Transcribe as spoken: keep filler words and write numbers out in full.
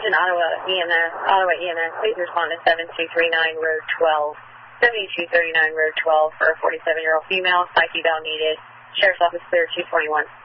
Attention Ottawa E M S, Ottawa E M S, please respond to seven two three nine Road twelve, seventy-two thirty-nine Road twelve for a forty-seven-year-old female, psych eval needed. Sheriff's Office clear two twenty-one.